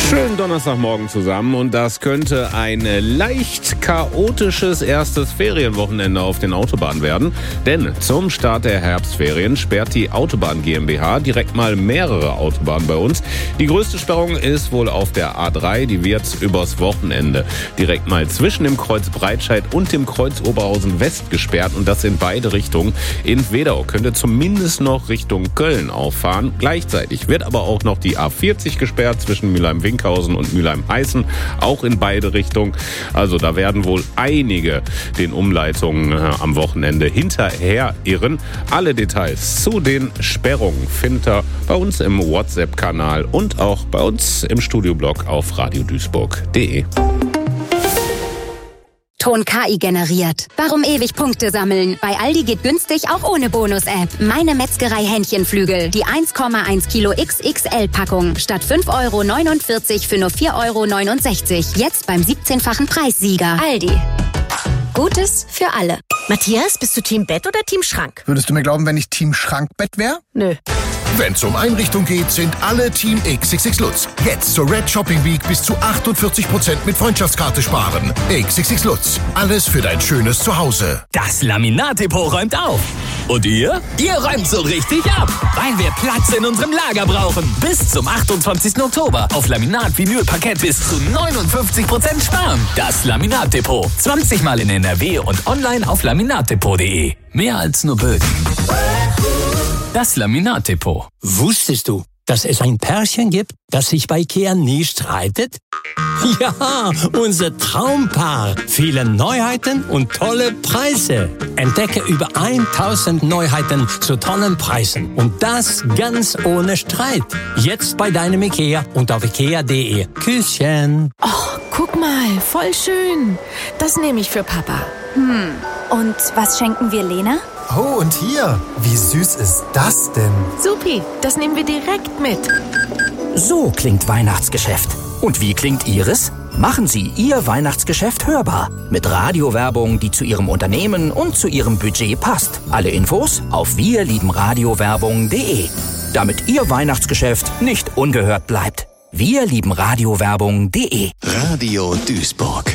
Schönen Donnerstagmorgen zusammen und das könnte ein leicht chaotisches erstes Ferienwochenende auf den Autobahnen werden, denn zum Start der Herbstferien sperrt die Autobahn GmbH direkt mal mehrere Autobahnen bei uns. Die größte Sperrung ist wohl auf der A3, die wird übers Wochenende direkt mal zwischen dem Kreuz Breitscheid und dem Kreuz Oberhausen West gesperrt und das in beide Richtungen. In Wedau könnte zumindest noch Richtung Köln auffahren. Gleichzeitig wird aber auch noch die A40 gesperrt zwischen Mülheim-Winkhausen und Mülheim-Heißen, auch in beide Richtungen. Also da werden wohl einige den Umleitungen am Wochenende hinterher irren. Alle Details zu den Sperrungen findet ihr bei uns im WhatsApp-Kanal und auch bei uns im Studioblog auf radioduisburg.de. Ton KI generiert. Warum ewig Punkte sammeln? Bei Aldi geht günstig auch ohne Bonus-App. Meine Metzgerei Hähnchenflügel. Die 1,1 Kilo XXL-Packung. Statt 5,49 € für nur 4,69 €. Jetzt beim 17-fachen Preissieger. Aldi. Gutes für alle. Matthias, bist du Team Bett oder Team Schrank? Würdest du mir glauben, wenn ich Team Schrankbett wäre? Nö. Wenn es um Einrichtung geht, sind alle Team XXX Lutz. Jetzt zur Red Shopping Week bis zu 48% mit Freundschaftskarte sparen. XXX Lutz. Alles für dein schönes Zuhause. Das Laminat-Depot räumt auf. Und ihr? Ihr räumt so richtig ab, weil wir Platz in unserem Lager brauchen. Bis zum 28. Oktober auf Laminat, Vinyl, Parkett bis zu 59% sparen. Das Laminat-Depot. 20 Mal in NRW und online auf laminatdepot.de. Mehr als nur Böden. Das Laminat-Depot. Wusstest du, dass es ein Pärchen gibt, das sich bei IKEA nie streitet? Ja, unser Traumpaar. Viele Neuheiten und tolle Preise. Entdecke über 1000 Neuheiten zu tollen Preisen. Und das ganz ohne Streit. Jetzt bei deinem IKEA und auf ikea.de. Küsschen. Oh, guck mal, voll schön. Das nehme ich für Papa. Und was schenken wir Lena? Oh, und hier, wie süß ist das denn? Supi, das nehmen wir direkt mit. So klingt Weihnachtsgeschäft. Und wie klingt Ihres? Machen Sie Ihr Weihnachtsgeschäft hörbar. Mit Radiowerbung, die zu Ihrem Unternehmen und zu Ihrem Budget passt. Alle Infos auf wirliebenradiowerbung.de. Damit Ihr Weihnachtsgeschäft nicht ungehört bleibt. wirliebenradiowerbung.de. Radio Duisburg.